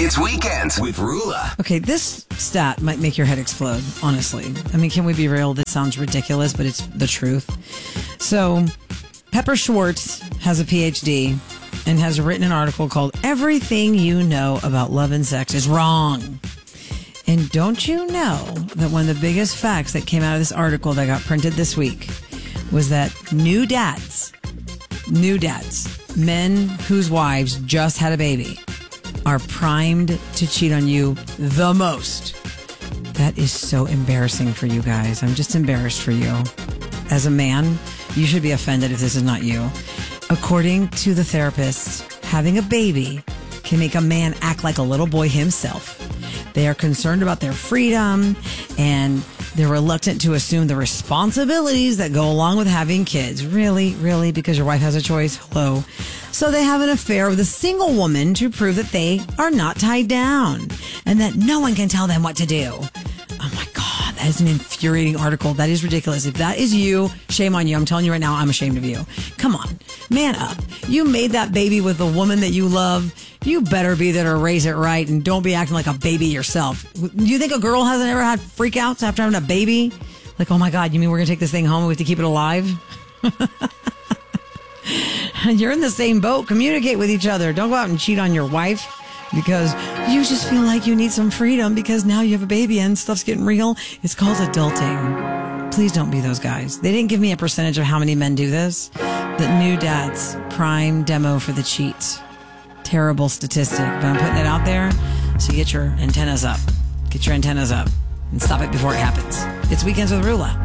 It's Weekends with Rula. Okay, this stat might make your head explode, honestly. I mean, can we be real? This sounds ridiculous, but it's the truth. So, Pepper Schwartz has a PhD and has written an article called Everything You Know About Love and Sex is Wrong. And don't you know that one of the biggest facts that came out of this article that got printed this week was that new dads, men whose wives just had a baby, are primed to cheat on you the most. That is so embarrassing for you guys. I'm just embarrassed for you. As a man, you should be offended if this is not you. According to the therapists, having a baby can make a man act like a little boy himself. They are concerned about their freedom and they're reluctant to assume the responsibilities that go along with having kids. Really? Really? Because your wife has a choice? Hello. So they have an affair with a single woman to prove that they are not tied down and that no one can tell them what to do. Oh my God, that is an infuriating article. That is ridiculous. If that is you, shame on you. I'm telling you right now, I'm ashamed of you. Come on, man up. You made that baby with the woman that you love. You better be there to raise it right and don't be acting like a baby yourself. You think a girl hasn't ever had freakouts after having a baby? Like, oh my God, you mean we're going to take this thing home and we have to keep it alive? You're in the same boat. Communicate with each other. Don't go out and cheat on your wife because you just feel like you need some freedom because now you have a baby and stuff's getting real. It's called adulting. Please don't be those guys. They didn't give me a percentage of how many men do this. The new dads, prime demo for the cheat. Terrible statistic, but I'm putting it out there so you get your antennas up. Get your antennas up and stop it before it happens. It's Weekends with Rula.